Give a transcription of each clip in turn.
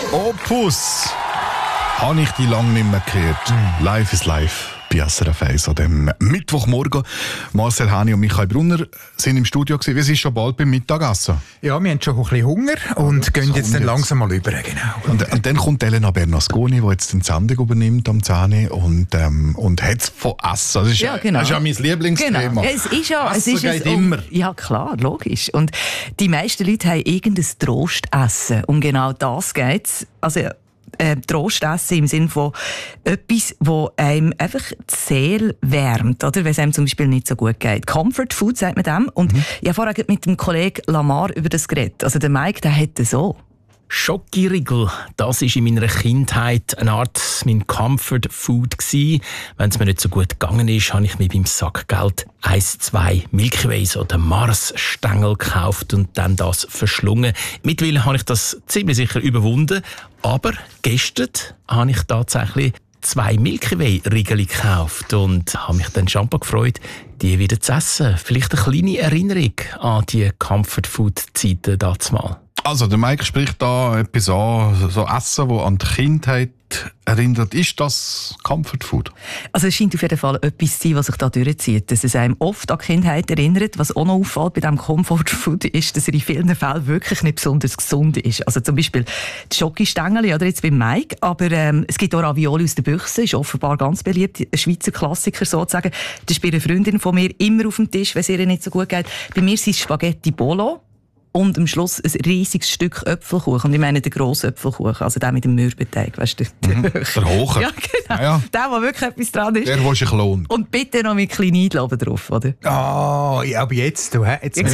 Opus. Habe ich die lange nicht mehr gehört. Live is live bei SRF 1 an dem Mittwochmorgen. Marcel Hani und Michael Brunner sind im Studio gewesen. Wir sind schon bald beim Mittagessen. Ja, wir haben schon ein bisschen Hunger und gehen jetzt dann langsam mal über. Genau. Und dann kommt Elena Bernasconi, die jetzt die Sendung übernimmt am 10 und hat es von Essen. Das ist ja, genau. Das ist ja mein Lieblingsthema. Genau. Es ist ja, Essen es ist geht immer. Ja klar, logisch. Und die meisten Leute haben irgendein Trostessen. Um genau das geht es. Also, Trostessen im Sinne von etwas, das einem einfach die Seele wärmt, oder? Wenn es einem zum Beispiel nicht so gut geht. Comfort Food sagt man dem. Und ich habe vorhin mit dem Kollegen Lamar über das geredet. Also der Mike, der hätte so. Schokoriegel, das war in meiner Kindheit eine Art mein Comfort Food gsi. Wenn es mir nicht so gut gegangen ist, habe ich mir beim Sackgeld 1-2 Milky Ways oder Mars-Stängel gekauft und dann das verschlungen. Mittlerweile habe ich das ziemlich sicher überwunden, aber gestern habe ich tatsächlich 2 Milky Way Riegel gekauft und habe mich dann schon gefreut, die wieder zu essen. Vielleicht eine kleine Erinnerung an die Comfort Food Zeiten damals. Also, der Mike spricht da etwas an, so Essen, das an die Kindheit erinnert. Ist das Comfort Food? Also es scheint auf jeden Fall etwas zu sein, was sich da durchzieht. Dass es einem oft an die Kindheit erinnert. Was auch noch auffällt bei diesem Comfort Food ist, dass er in vielen Fällen wirklich nicht besonders gesund ist. Also zum Beispiel die Schokistängel, oder jetzt beim Mike. Aber es gibt auch Ravioli aus der Büchse, ist offenbar ganz beliebt. Ein Schweizer Klassiker sozusagen. Das ist bei einer Freundin von mir immer auf dem Tisch, wenn es ihr nicht so gut geht. Bei mir sind es Spaghetti Bolo. Und am Schluss ein riesiges Stück Äpfelkuchen. Und ich meine den grossen Äpfelkuchen, also der mit dem Mürbeteig, weißt du? Der hohe. Ja, genau. Ja. Der, wo wirklich etwas dran ist. Der, wo sich lohnt. Und bitte noch mit kleinen Eidl drauf, oder? Ah, ja, aber jetzt müssen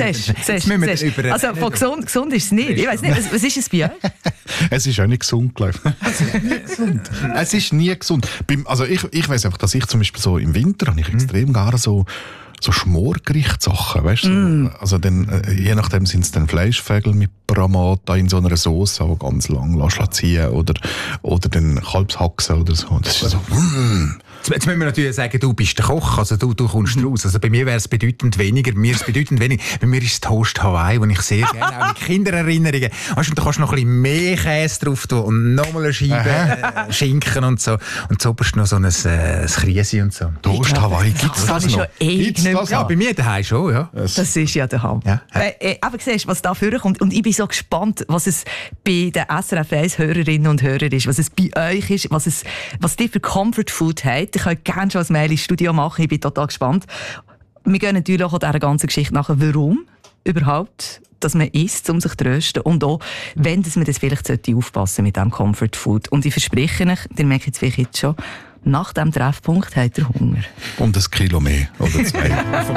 wir über... Also von gesund ist es nicht. Ich weiss nicht, was ist es bei euch? Es ist auch nicht gesund, glaube ich. Es ist nie gesund. Also ich weiss einfach, dass ich zum Beispiel so im Winter habe ich extrem gerne so Schmorgerichtssachen, weißt du? Also dann, je nachdem sind es dann Fleischfägel mit Bramata in so einer Sauce, die ganz lang ziehen oder dann Kalbshaxen oder so. Das ist so. Jetzt müssen wir natürlich sagen, du bist der Koch, also du kommst raus. Also bei mir wäre es bedeutend weniger. Bei mir ist es Toast Hawaii, den ich sehr gerne auch mit Kindererinnerungen. Weißt du, da kannst du noch ein bisschen mehr Käse drauf tun und nochmal eine Scheibe Schinken und so. Und so hast du noch so ein Kriesi und so. Toast Hawaii, gibt es das noch? Ja, bei mir daheim schon, ja. Das ist ja der Hammer. Ja. Aber siehst du, was da vorkommt. Und ich bin so gespannt, was es bei den SRF 1 Hörerinnen und Hörern ist, was es bei euch ist, was die für Comfort Food habt. Ich könnte gerne schon ein Mail ins Studio machen, ich bin total gespannt. Wir gehen natürlich auch dieser ganzen Geschichte nachher, warum überhaupt, dass man isst, um sich zu trösten. Und auch, wenn man das vielleicht aufpassen mit diesem Comfort Food. Und ich verspreche euch, ihr merkt es vielleicht jetzt schon, nach diesem Treffpunkt habt ihr Hunger. Und 1 Kilo mehr oder 2.